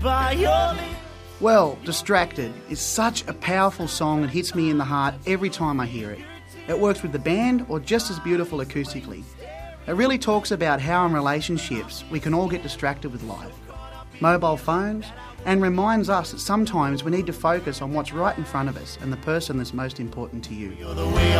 by your lips. Well, Distracted is such a powerful song that hits me in the heart every time I hear it. It works with the band or just as beautiful acoustically. It really talks about how in relationships we can all get distracted with life, mobile phones, and reminds us that sometimes we need to focus on what's right in front of us and the person that's most important to you.